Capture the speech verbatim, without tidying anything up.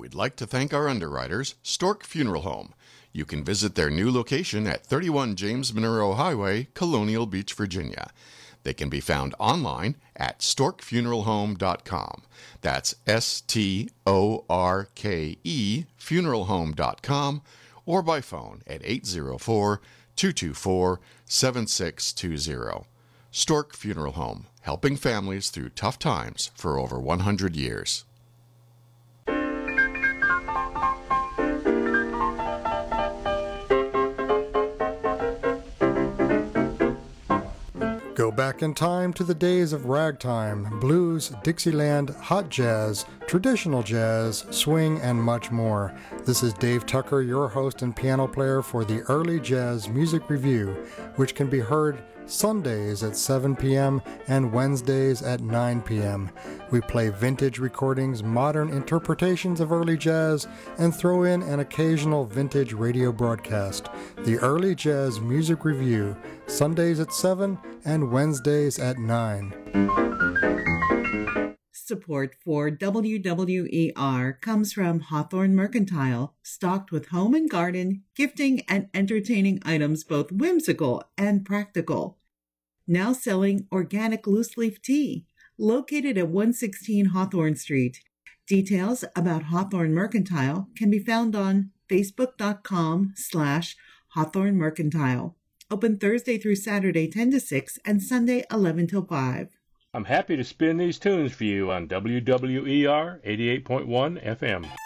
we'd like to thank our underwriters, Stork Funeral Home. You can visit their new location at thirty-one James Monroe Highway, Colonial Beach, Virginia. They can be found online at stork funeral home dot com. That's S T O R K E funeral home dot com, or by phone at eight zero four, two two four, seven six two zero. Stork Funeral Home, helping families through tough times for over one hundred years. Go back in time to the days of ragtime, blues, Dixieland, hot jazz, traditional jazz, swing, and much more. This is Dave Tucker, your host and piano player for the Early Jazz Music Review, which can be heard Sundays at seven p.m. and Wednesdays at nine p.m. We play vintage recordings, modern interpretations of early jazz, and throw in an occasional vintage radio broadcast. The Early Jazz Music Review, Sundays at seven and Wednesdays at nine. Support for W W E R comes from Hawthorne Mercantile, stocked with home and garden, gifting, and entertaining items both whimsical and practical. Now selling organic loose-leaf tea, located at one sixteen Hawthorne Street. Details about Hawthorne Mercantile can be found on facebook.com slash Hawthorne Mercantile. Open Thursday through Saturday ten to six and Sunday eleven till five. I'm happy to spin these tunes for you on W W E R eighty-eight point one F M.